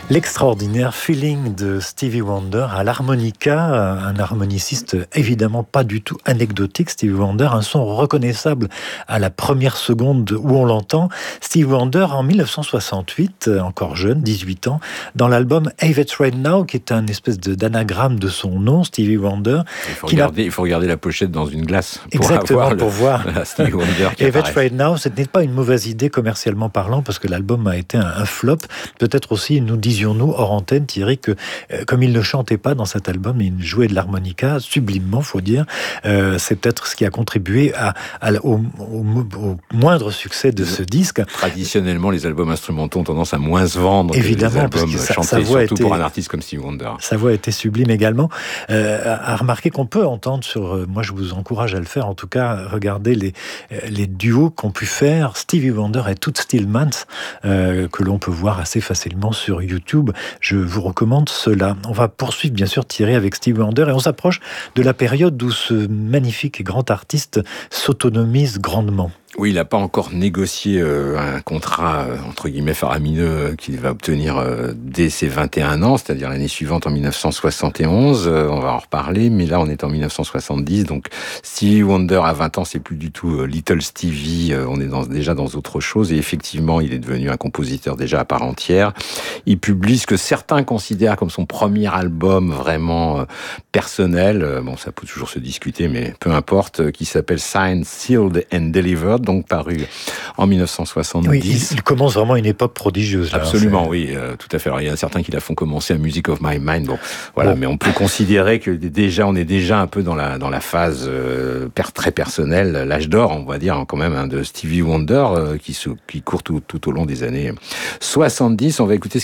L'extraordinaire feeling de Stevie Wonder à l'harmonica, un harmoniciste évidemment pas du tout anecdotique, Stevie Wonder, un son reconnaissable à la première seconde où on l'entend. Stevie Wonder en 1968, encore jeune, 18 ans, dans l'album Have It Right Now, qui est un espèce d'anagramme de son nom, Stevie Wonder. Il faut regarder la pochette dans une glace pour voir Stevie Wonder qui Have It apparaît. Right Now. Ce n'est pas une mauvaise idée commercialement parlant, parce que l'album a été un flop. Peut-être aussi, nous disions-nous hors antenne, Thierry, que comme il ne chantait pas dans cet album, il jouait de l'harmonica sublimement, faut dire. C'est peut-être ce qui a contribué au moindre succès de ce disque. Traditionnellement, les albums instrumentaux ont tendance à moins se vendre Évidemment, que les albums chantés, surtout pour un artiste comme Stevie Wonder. Sa voix était sublime également. À remarquer qu'on peut entendre moi je vous encourage à le faire, en tout cas, regardez les duos qu'ont pu faire Stevie Wonder et Toots Thielemans, que l'on peut voir assez facilement sur YouTube. Je vous recommande cela. On va poursuivre bien sûr Thierry avec Stevie Wonder et on s'approche de la période où ce magnifique et grand artiste s'autonomise grandement. Oui, il n'a pas encore négocié un contrat, entre guillemets, faramineux qu'il va obtenir dès ses 21 ans, c'est-à-dire l'année suivante en 1971. On va en reparler, mais là, on est en 1970. Donc, Stevie Wonder à 20 ans, c'est plus du tout Little Stevie. On est déjà dans autre chose. Et effectivement, il est devenu un compositeur déjà à part entière. Il publie ce que certains considèrent comme son premier album vraiment personnel. Bon, ça peut toujours se discuter, mais peu importe, qui s'appelle Signed, Sealed and Delivered, donc paru en 1970. Oui, il commence vraiment une époque prodigieuse. Là, absolument, oui, tout à fait. Alors, il y a certains qui la font commencer à Music of My Mind. Bon, voilà, mais on peut considérer que on est déjà un peu dans la phase très personnelle, l'âge d'or, on va dire quand même, de Stevie Wonder, qui court tout au long des années 70. On va écouter